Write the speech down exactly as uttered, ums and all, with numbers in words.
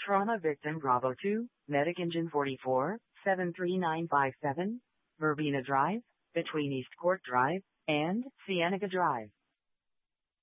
Trauma victim Bravo two, Medic Engine forty-four, seven three nine five seven, Verbena Drive, between East Court Drive and Cienega Drive.